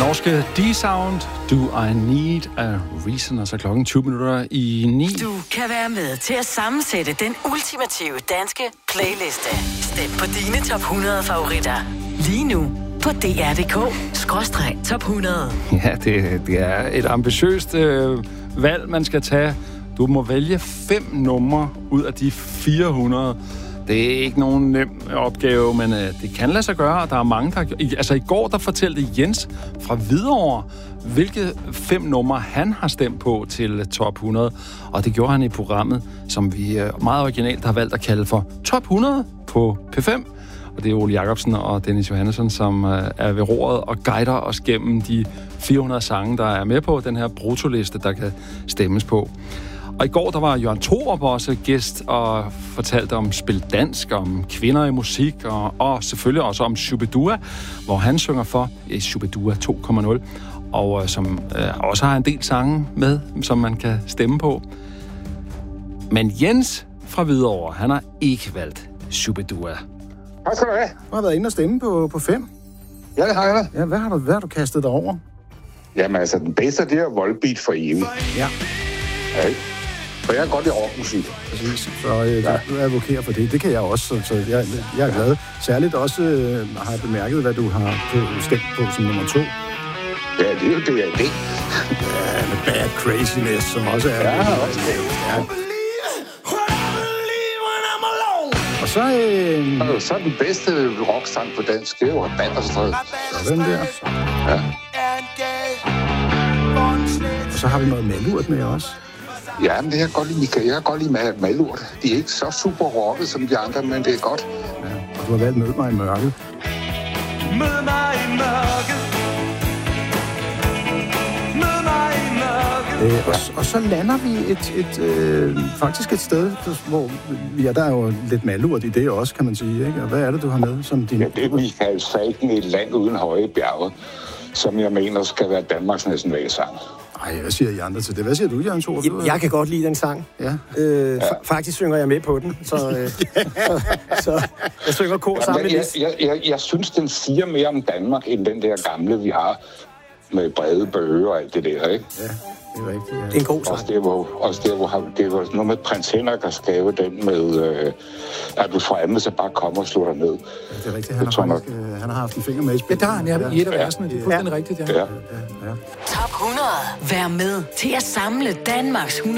norske D-Sound, Do I Need a Reason, og så klokken 20 minutter i 9. Du kan være med til at sammensætte den ultimative danske playliste. Stem på dine top 100 favoritter. Lige nu på dr.dk/top 100. Ja, det er et ambitiøst valg, man skal tage. Du må vælge 5 numre ud af de 400. Det er ikke nogen nem opgave, men det kan lade sig gøre, og der er mange, der... Altså i går, der fortalte Jens fra Hvidovre, hvilke 5 numre han har stemt på til top 100. Og det gjorde han i programmet, som vi meget originalt har valgt at kalde for Top 100 på P5. Og det er Ole Jacobsen og Dennis Johannesson, som er ved roret og guider os gennem de 400 sange, der er med på den her brutoliste, der kan stemmes på. Og i går, der var Jørgen Thorup også gæst og fortalte om spil dansk, om kvinder i musik, og selvfølgelig også om Shubidua, hvor han synger for Shubidua 2.0, og som også har en del sange med, som man kan stemme på. Men Jens fra Hvidovre, han har ikke valgt Shubidua. Hej skal du have. Du har været inde og stemme på 5. Ja, det har jeg da. Ja, hvad har du kastet dig over? Jamen altså, den bedste det er Volbeat for evigt. Ja. Ja, ikke? For jeg er godt i rockmusik. Præcis. Så du advokerer for det. Det kan jeg også, så jeg er glad. Særligt også har jeg bemærket, hvad du har stemt på som nummer 2. Ja, det er jo det, jeg er det. Ja, med Bad Craziness, som også er... Ja, også det. Ja. Og så... Så er den bedste rocksang på dansk, det er jo Banderstræde. Sådan der. Ja. Og så har vi noget malurt med også. Ja, men det jeg kan godt lide med malurt. De er ikke så super rocket som de andre, men det er godt. Ja, og du har valgt Mød mig i mørket. Mød mig i mørket. Mød mig i mørket. Og så lander vi faktisk et sted, hvor der er jo lidt malurt i det også, kan man sige, ikke? Og hvad er det, du har med som din... Ja, det er Michael Falken i Et land uden høje bjerge, som jeg mener skal være Danmarks nationalsang. Ej, hvad siger I andre til det? Hvad siger du, Jørgen Thorup? Jeg kan godt lide den sang. Ja. Faktisk synger jeg med på den, så jeg synger kor sammen med Lis. Jeg synes, den siger mere om Danmark, end den der gamle, vi har med brede bøger og alt det der, ikke? Ja, det er rigtigt. Ja. Det er en god sang. Også der, hvor det var noget med prins Henrik, der skrev den med, at du fremmed, så bare kommer og slår dig ned. Ja, det er rigtigt. Han har haft en finger med i Ja, spil. der har han i et af versene. Det er fuldstændig rigtigt, ja. Ja. Top 100. Vær med til at samle Danmarks 100